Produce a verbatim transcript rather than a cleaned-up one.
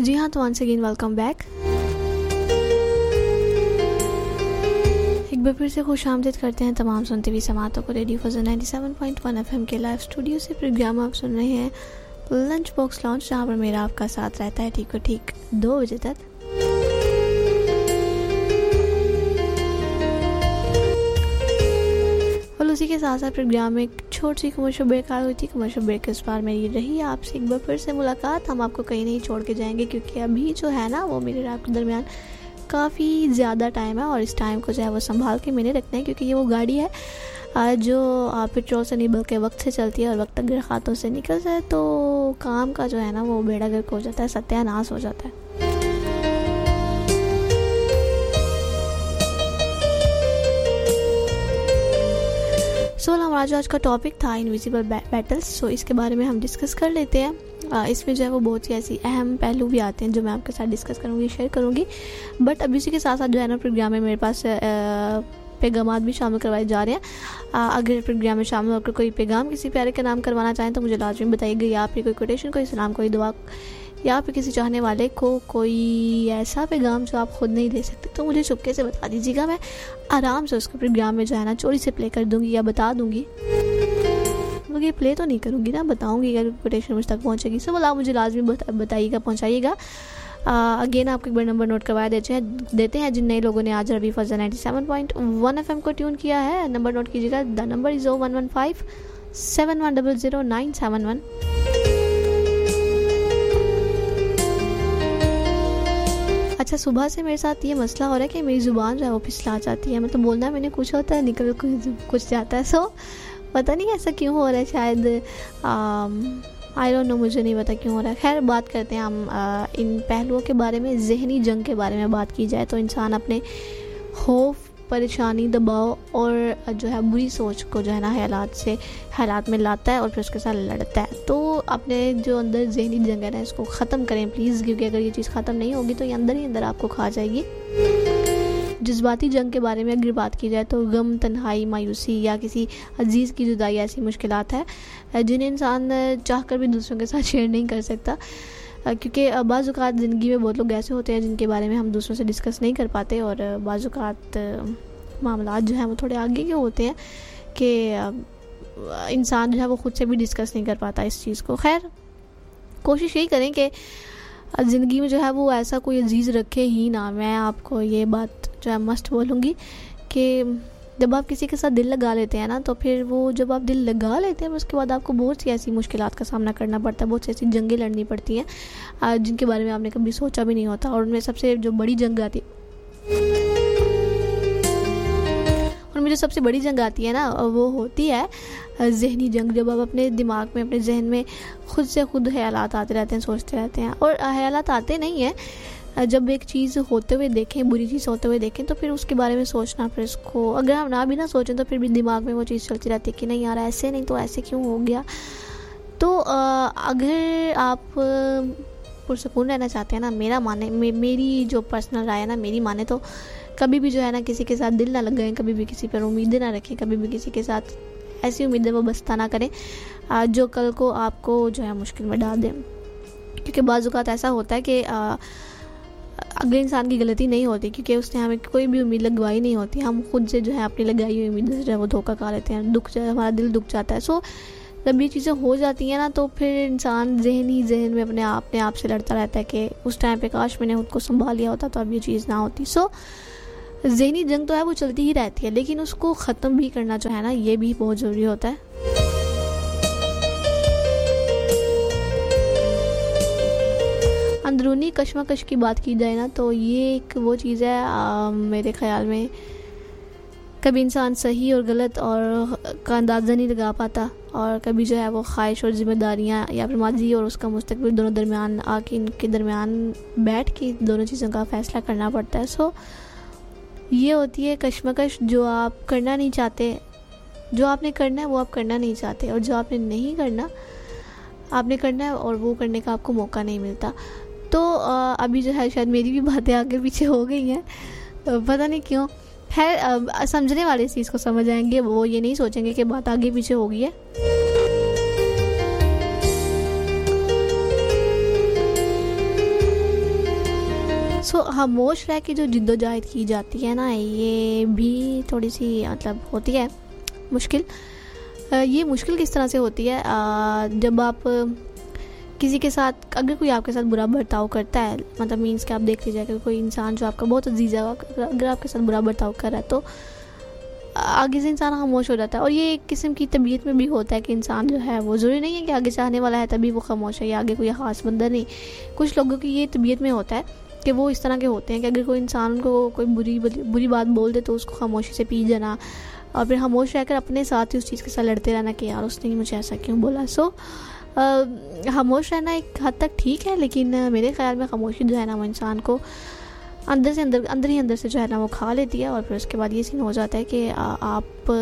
जी हाँ, तो once again welcome back. एक बार फिर से खुश आमदीद करते हैं तमाम सुनते हुए समातों को। रेडियो फजल ninety seven point one FM के लाइव स्टूडियो से प्रोग्राम आप सुन रहे हैं लंच बॉक्स लॉन्च, जहाँ पर मेरा आपका साथ रहता है ठीक को ठीक दो बजे तक। और उसी के साथ साथ प्रोग्राम में एक छोटी सी कमर्शियल ब्रेक आ हुई थी। कमर्शियल ब्रेक इस बार मेरी रही आपसे एक बार फिर से मुलाकात। हम आपको कहीं नहीं छोड़ के जाएंगे, क्योंकि अभी जो है ना वो मेरे आपके दरमियान काफ़ी ज़्यादा टाइम है और इस टाइम को जो है वो संभाल के मैंने रखना है, क्योंकि ये वो गाड़ी है जो पेट्रोल से नहीं बल्कि वक्त से चलती है, और वक्त अगर हाथों से निकल जाए तो काम का जो है ना वो बेड़ा गर्क हो जाता है, सत्यानाश हो जाता है। सो so, हमारा जो आज का टॉपिक था इनविजिबल बैटल्स, सो इसके बारे में हम डिस्कस कर लेते हैं। आ, इसमें जो है वो बहुत सी ऐसी अहम पहलू भी आते हैं जो मैं आपके साथ डिस्कस करूँगी, शेयर करूँगी। बट अभी इसी के साथ साथ जो है ना प्रोग्राम में मेरे पास पैगामात भी शामिल करवाए जा रहे हैं। आ, अगर प्रोग्राम में शामिल होकर कोई पैगाम किसी प्यारे का नाम करवाना चाहें तो मुझे लाजमी बताइएगा, या फिर कोई कोटेशन, कोई सलाम, कोई दुआ, या फिर किसी चाहने वाले को कोई ऐसा पैगाम जो आप खुद नहीं दे सकते तो मुझे चुपके से बता दीजिएगा। मैं आराम से उसको प्रोग्राम में जो है ना चोरी से प्ले कर दूंगी या बता दूंगी। मुझे प्ले तो नहीं करूँगी ना, बताऊंगी अगर कोटेशन मुझ तक पहुँचेगी। सब आप मुझे लाजमी बताइएगा, पहुँचाइएगा। अगेन आपको एक बार नंबर नोट करवा देते हैं देते हैं जिन नए लोगों ने आज रवि फजल ninety seven point one FM को ट्यून किया है। नंबर नोट कीजिएगा, the number is O one one five seven one double zero nine seven one. अच्छा, सुबह से मेरे साथ ये मसला हो रहा है कि मेरी ज़ुबान जो है वो फिसला जाती है, मतलब बोलना मैंने कुछ होता है, निकल कुछ कुछ जाता है। सो पता नहीं ऐसा क्यों हो रहा है, शायद आई डोंट नो, मुझे नहीं पता क्यों हो रहा है। खैर, बात करते हैं हम आ, इन पहलुओं के बारे में। ज़हनी जंग के बारे में बात की जाए तो इंसान अपने खौफ, परेशानी, दबाव और जो है बुरी सोच को जो है ना हालात से हालात में लाता है और फिर उसके साथ लड़ता है। तो अपने जो अंदर ज़हनी जंग है ना इसको ख़त्म करें प्लीज़, क्योंकि अगर ये चीज़ ख़त्म नहीं होगी तो ये अंदर ही अंदर आपको खा जाएगी। जज्बाती जंग के बारे में अगर बात की जाए तो गम, तन्हाई, मायूसी या किसी अजीज़ की जुदाई ऐसी मुश्किलात है जिन्हें इंसान चाहकर भी दूसरों के साथ शेयर नहीं कर सकता, क्योंकि बाज़ औक़ात ज़िंदगी में बहुत लोग ऐसे होते हैं जिनके बारे में हम दूसरों से डिस्कस नहीं कर पाते, और बाज़ औक़ात मामलात जो हैं वो थोड़े आगे के होते हैं कि इंसान जो है वो ख़ुद से भी डिस्कस नहीं कर पाता इस चीज़ को। खैर, कोशिश यही करें कि ज़िंदगी में जो है वो ऐसा कोई अजीज़ रखे ही ना। मैं आपको ये बात जो है मस्ट बोलूँगी कि जब आप किसी के साथ दिल लगा लेते हैं ना, तो फिर वो जब आप दिल लगा लेते हैं उसके बाद आपको बहुत सी ऐसी मुश्किलात का सामना करना पड़ता है, बहुत सी ऐसी जंगें लड़नी पड़ती हैं जिनके बारे में आपने कभी सोचा भी नहीं होता। और उनमें सबसे जो बड़ी जंग आती उनमें जो सबसे बड़ी जंग आती है ना वो होती है ज़हनी जंग। जब आप अपने दिमाग में, अपने जहन में खुद से खुद ख्यालात आते रहते हैं, सोचते रहते हैं, और ख्यालात आते नहीं हैं जब एक चीज़ होते हुए देखें, बुरी चीज़ होते हुए देखें तो फिर उसके बारे में सोचना, फिर उसको अगर हम ना भी ना सोचें तो फिर भी दिमाग में वो चीज़ चलती रहती है कि नहीं यार ऐसे नहीं तो ऐसे क्यों हो गया। तो आ, अगर आप पुरसकून रहना चाहते हैं ना, मेरा माने मे, मेरी जो पर्सनल राय है ना, मेरी माने तो कभी भी जो है ना किसी के साथ दिल ना लगाएं, कभी भी किसी पर उम्मीदें ना रखें, कभी भी किसी के साथ ऐसी उम्मीदें वो बस्ता ना करें जो कल को आपको जो है मुश्किल में डाल दें। क्योंकि बाज़ औक़ात ऐसा होता है कि अगले इंसान की गलती नहीं होती, क्योंकि उसने हमें कोई भी उम्मीद लगवाई नहीं होती, हम खुद से जो है अपनी लगाई हुई उम्मीद से जो है वो धोखा खा लेते हैं, दुख जो है हमारा दिल दुख जाता है। सो जब ये चीज़ें हो जाती हैं ना तो फिर इंसान जहन ही जहन में अपने आप अपने आप से लड़ता रहता है कि उस टाइम पे काश मैंने खुद को संभाल लिया होता तो अब ये चीज़ ना होती। सो ज़हनी जंग तो है वो चलती ही रहती है, लेकिन उसको ख़त्म भी करना जो है ना ये भी बहुत ज़रूरी होता है। अंदरूनी कश्मकश की बात की जाए ना तो ये एक वो चीज़ है आ, मेरे ख़्याल में कभी इंसान सही और गलत और का अंदाज़ा नहीं लगा पाता, और कभी जो है वो ख्वाहिश और ज़िम्मेदारियाँ या फिर माजी और उसका मुस्तकबिल दोनों दरमियान आके इनके दरमियान बैठ के दोनों चीज़ों का फ़ैसला करना पड़ता है। सो ये होती है कश्मकश, जो आप करना नहीं चाहते, जो आपने करना है वो आप करना नहीं चाहते, और जो आपने नहीं करना आपने करना है और वो करने का आपको मौका नहीं मिलता। तो आ, अभी जो है शायद मेरी भी बातें आगे पीछे हो गई हैं, तो पता नहीं क्यों। खैर, समझने वाले इस चीज़ को समझ आएंगे, वो ये नहीं सोचेंगे कि बात आगे पीछे हो गई है। सो खामोश रह के जो जिद्दोजहद की जाती है ना, ये भी थोड़ी सी मतलब होती है मुश्किल। ये मुश्किल किस तरह से होती है, जब आप किसी के साथ, अगर कोई आपके साथ बुरा बर्ताव करता है, मतलब मीन्स कि आप देख लीजिए अगर कोई इंसान जो आपका बहुत अजीज़ है अगर आपके साथ बुरा बर्ताव कर रहा है तो आगे से इंसान खामोश हो जाता है। और ये एक किस्म की तबीयत में भी होता है कि इंसान जो है वो ज़रूरी नहीं है कि आगे से आने वाला है तभी वो खामोश है या आगे कोई ख़ास बंदा नहीं। कुछ लोगों की ये तबीयत में होता है कि वो इस तरह के होते हैं कि अगर कोई इंसान को कोई बुरी बुरी बात बोल दे तो उसको खामोशी से पी जाना और फिर खामोश रहकर अपने साथ ही उस चीज़ के साथ लड़ते रहना कि यार उसने मुझे ऐसा क्यों बोला। सो खामोश रहना एक हद तक ठीक है, लेकिन मेरे ख़्याल में खामोशी जो है ना वो इंसान को अंदर से अंदर अंदर ही अंदर से जो है ना वो खा लेती है और फिर उसके बाद ये सीन हो जाता है कि आप